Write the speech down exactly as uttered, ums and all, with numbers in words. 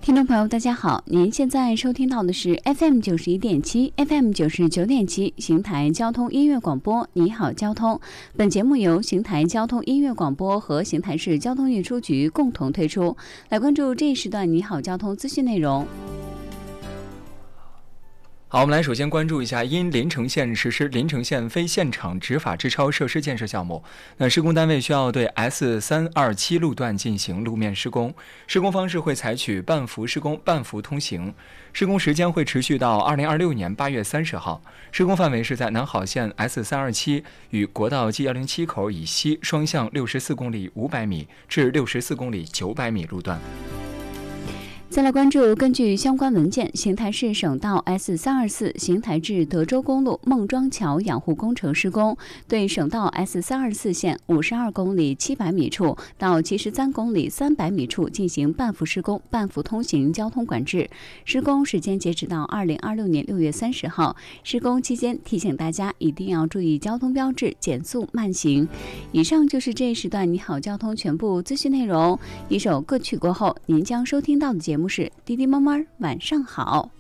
听众朋友，大家好，您现在收听到的是 F M 九十一点七 F M 九十九点七邢台交通音乐广播。你好，交通。本节目由邢台交通音乐广播和邢台市交通运输局共同推出。来关注这一时段你好交通资讯内容。 好，我们来首先关注一下，因临城县实施临城县非现场执法之超设施建设项目，那施工单位需要对 S 三二七 路段进行路面施工，施工方式会采取半幅施工、半幅通行，施工时间会持续到二零二六年八月三十号，施工范围是在南好县 S 三二七 与国道 G 一零七 口以西双向六十四公里五百米至六十四公里九百米路段。 再来关注，根据相关文件，邢台市省道 S 三二四 邢台至德州公路孟庄桥养护工程施工，对省道 S 三二四线五十二公里七百米处到七十三公里三百米处进行半幅施工、半幅通行交通管制。施工时间截止到二零二六年六月三十号。施工期间，提醒大家一定要注意交通标志，减速慢行。以上就是这一时段你好交通全部资讯内容。一首歌曲过后，您将收听到的节目是滴滴妈妈晚上好。